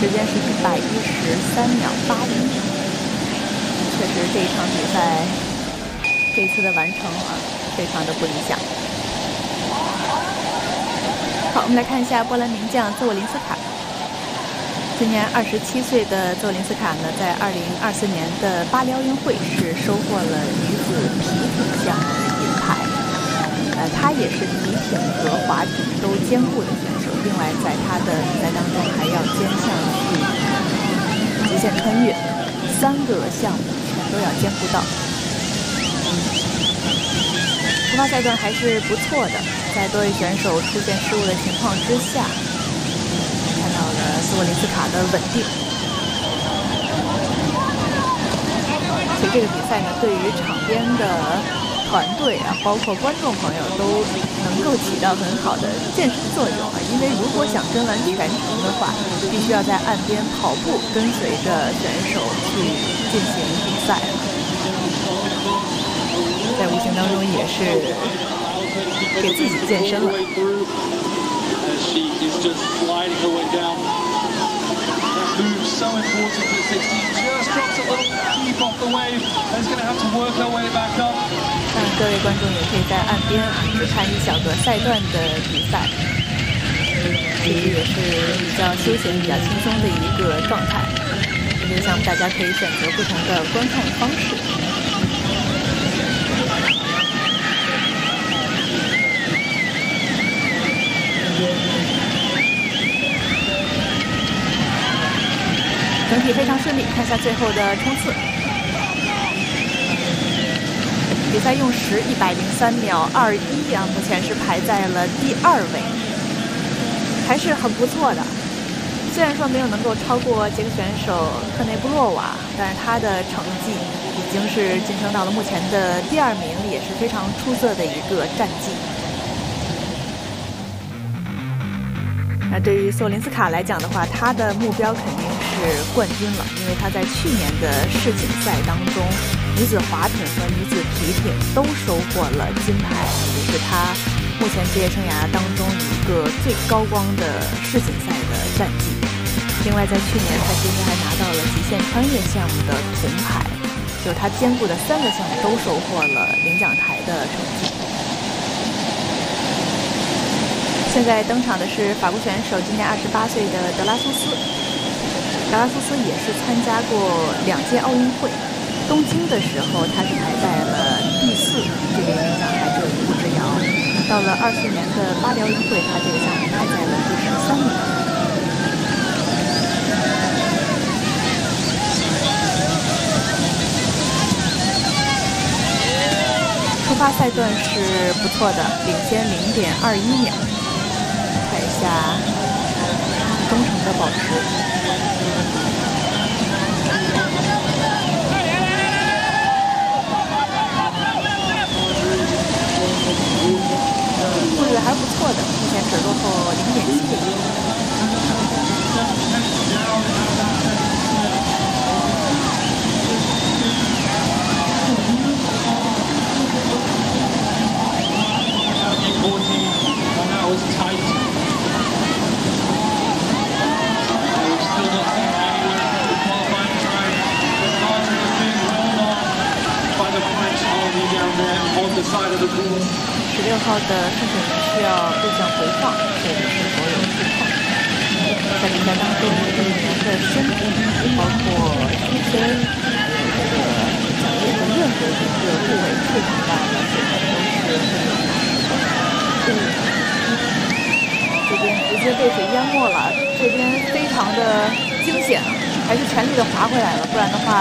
时间是113.81秒。确实，这一场比赛这次的完成非常的不理想。好，我们来看一下波兰名将泽沃林斯卡。今年27岁的泽沃林斯卡呢，在2024年的巴黎奥运会是收获了女子皮艇项目的银牌。他也是皮艇和划艇都兼顾的选手。另外，在他的比赛当中还要兼项极限穿越，3个项目全都要兼顾到。出发赛段还是不错的，在多位选手出现失误的情况之下，看到了泽沃林斯卡的稳定。所以这个比赛呢，对于场边的团队包括观众朋友都能够起到很好的健身作用因为如果想跟完全程的话，必须要在岸边跑步，跟随着选手去进行比赛。在无形当中也是给自己健身了。各位观众也可以在岸边只看1小个赛段的比赛，其实也是比较休闲、比较轻松的一个状态。这个项目大家可以选择不同的观看方式。整体非常顺利，看一下最后的冲刺。比赛用时103.21秒，目前是排在了第2位，还是很不错的。虽然说没有能够超过捷克选手科内布洛娃，但是他的成绩已经是晋升到了目前的第2名，也是非常出色的一个战绩。那对于索林斯卡来讲的话，他的目标肯定是冠军了，因为他在去年的世锦赛当中，女子划艇和女子皮艇都收获了金牌，也是他目前职业生涯当中一个最高光的世锦赛的战绩。另外，在去年他其实还拿到了极限穿越项目的铜牌，就是他兼顾的3个项目都收获了领奖台的成绩。现在登场的是法国选手，今年28岁的德拉苏斯。德拉苏斯也是参加过2届奥运会，东京的时候他是排在了第4，这个领奖台只有1步之遥。到了24年的巴黎奥运会，他这个项目排在了第13名。出发赛段是不错的，领先0.21秒。看一下忠诚的保持。步子还是不错的，目前只落后0.7秒。16号的顺水门需要对向回放，这里是否有触碰。在比赛当中，运动员的身体，包括胸椎，还有这个脚背的任何一个部位触碰到了水面都是会有难度。这边直接被水淹没了，这边非常的惊险，还是全力的划回来了，不然的话